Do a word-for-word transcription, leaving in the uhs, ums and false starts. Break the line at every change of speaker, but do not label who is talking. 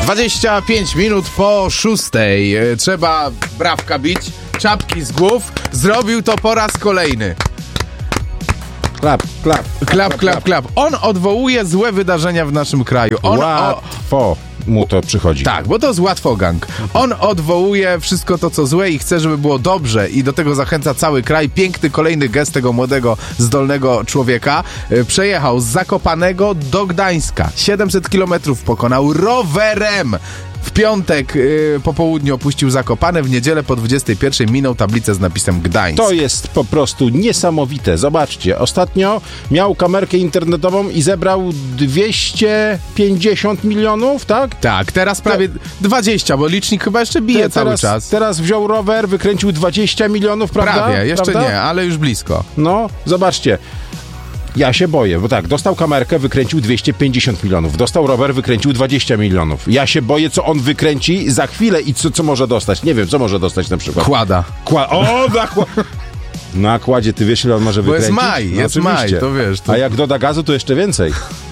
dwadzieścia pięć minut po szóstej. Trzeba brawka bić, czapki z głów. Zrobił to po raz kolejny.
Klap, klap.
Klap, klap, klap. On odwołuje złe wydarzenia w naszym kraju. On
Łatwo o... mu to przychodzi.
Tak, bo to jest łatwogang. On odwołuje wszystko to, co złe i chce, żeby było dobrze i do tego zachęca cały kraj. Piękny kolejny gest tego młodego, zdolnego człowieka. Przejechał z Zakopanego do Gdańska. siedemset kilometrów pokonał rowerem. W piątek yy, po południu opuścił Zakopane, w niedzielę po dwudziestej pierwszej minął tablicę z napisem Gdańsk.
To jest po prostu niesamowite. Zobaczcie, ostatnio miał kamerkę internetową i zebrał dwieście pięćdziesiąt milionów, tak?
Tak, teraz prawie Te... dwadzieścia, bo licznik chyba jeszcze bije
Te,
cały
teraz,
czas.
Teraz wziął rower, wykręcił dwadzieścia milionów, prawda?
Prawie, jeszcze
prawda?
nie, ale już blisko.
No, zobaczcie. Ja się boję, bo tak, dostał kamerkę, wykręcił dwieście pięćdziesiąt milionów, dostał rower, wykręcił dwadzieścia milionów. Ja się boję, co on wykręci za chwilę i co, co może dostać. Nie wiem, co może dostać na przykład.
Kłada.
Kła- o, na kła- Na kładzie, ty wiesz, ile on może
bo
wykręcić?
jest maj,
no,
jest
oczywiście.
maj, to wiesz. To...
A jak doda gazu, to jeszcze więcej.